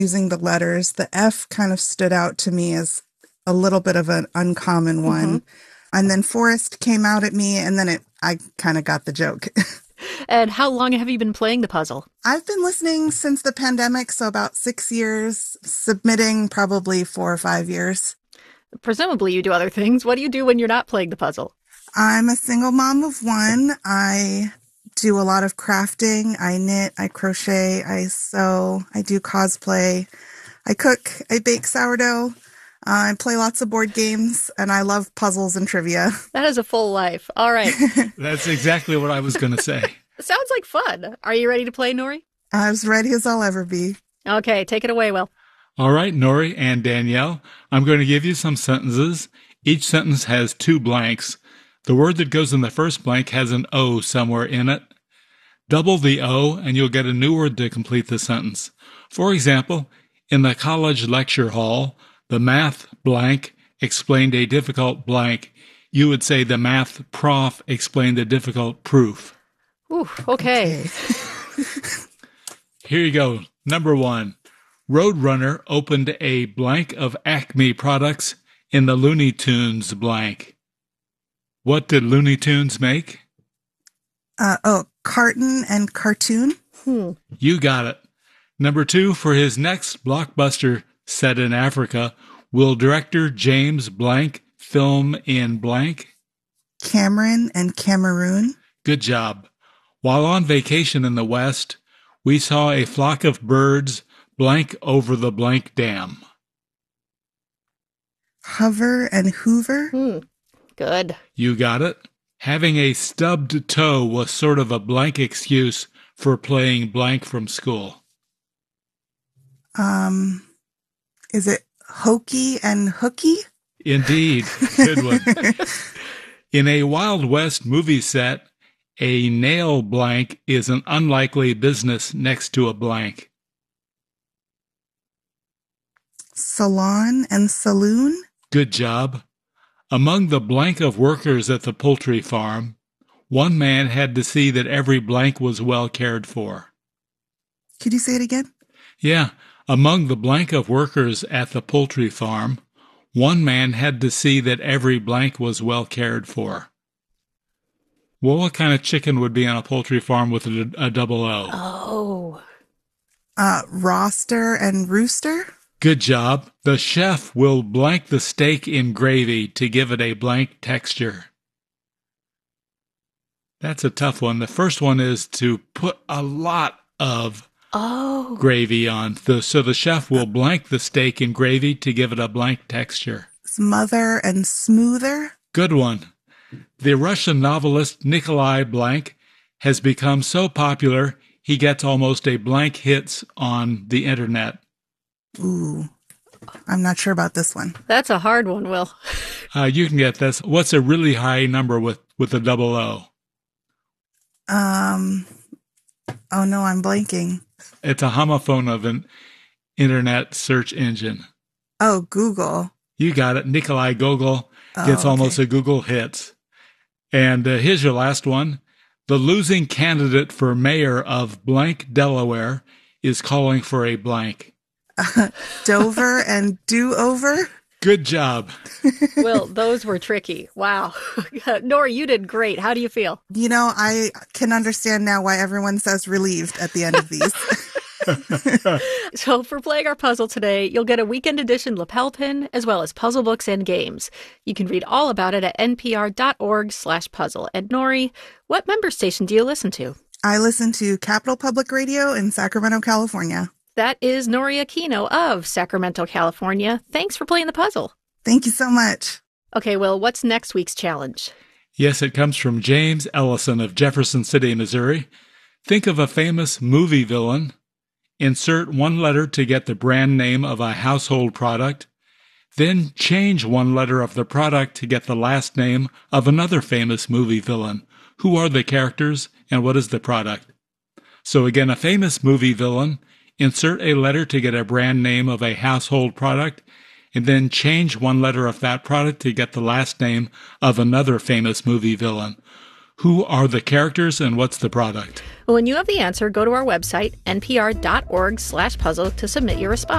using the letters. The F kind of stood out to me as a little bit of an uncommon one. And then Forest came out at me, and then I kind of got the joke. And how long have you been playing the puzzle? I've been listening since the pandemic, so about 6 years, submitting probably 4 or 5 years. Presumably you do other things. What do you do when you're not playing the puzzle? I'm a single mom of one. I do a lot of crafting. I knit, I crochet, I sew, I do cosplay. I cook, I bake sourdough. I play lots of board games, and I love puzzles and trivia. That is a full life. All right. That's exactly what I was going to say. Sounds like fun. Are you ready to play, Nori? As ready as I'll ever be. Okay, take it away, Will. All right, Nori and Danielle, I'm going to give you some sentences. Each sentence has 2 blanks. The word that goes in the first blank has an O somewhere in it. Double the O, and you'll get a new word to complete the sentence. For example, in the college lecture hall, the math blank explained a difficult blank. You would say the math prof explained a difficult proof. Ooh, okay. Here you go. Number 1. Roadrunner opened a blank of Acme products in the Looney Tunes blank. What did Looney Tunes make? Carton and cartoon. You got it. Number 2, for his next blockbuster set in Africa, will director James Blank film in blank? Cameron and Cameroon. Good job. While on vacation in the West, we saw a flock of birds blank over the blank dam. Hover and Hoover. Good. You got it. Having a stubbed toe was sort of a blank excuse for playing blank from school. Is it Hokey and Hooky? Indeed. Good one. In a Wild West movie set, a nail blank is an unlikely business next to a blank. Salon and Saloon. Good job. Among the blank of workers at the poultry farm, one man had to see that every blank was well cared for. Could you say it again? Yeah. Among the blank of workers at the poultry farm, one man had to see that every blank was well cared for. Well, what kind of chicken would be on a poultry farm with a double O? Roster and Rooster. Good job. The chef will blank the steak in gravy to give it a blank texture. That's a tough one. The first one is to put a lot of gravy on. So the chef will blank the steak in gravy to give it a blank texture. Smother and Smoother. Good one. The Russian novelist Nikolai Blank has become so popular he gets almost a blank hits on the internet. Ooh, I'm not sure about this one. That's a hard one, Will. You can get this. What's a really high number with a double O? Oh no, I'm blanking. It's a homophone of an internet search engine. Oh, Google. You got it. Nikolai Gogol gets almost a Google hits. And here's your last one. The losing candidate for mayor of blank, Delaware, is calling for a blank. Dover and Do-Over. Good job. Will, those were tricky. Wow. Nori, you did great. How do you feel? You know, I can understand now why everyone says relieved at the end of these. So for playing our puzzle today, you'll get a weekend edition lapel pin, as well as puzzle books and games. You can read all about it at npr.org/puzzle. And Nori, what member station do you listen to? I listen to Capital Public Radio in Sacramento, California. That is Nori Aquino of Sacramento, California. Thanks for playing the puzzle. Thank you so much. Okay, Will, what's next week's challenge? Yes, it comes from James Ellison of Jefferson City, Missouri. Think of a famous movie villain. Insert one letter to get the brand name of a household product. Then change one letter of the product to get the last name of another famous movie villain. Who are the characters and what is the product? So again, a famous movie villain. Insert a letter to get a brand name of a household product, and then change one letter of that product to get the last name of another famous movie villain. Who are the characters and what's the product? When you have the answer, go to our website, npr.org/puzzle, to submit your response.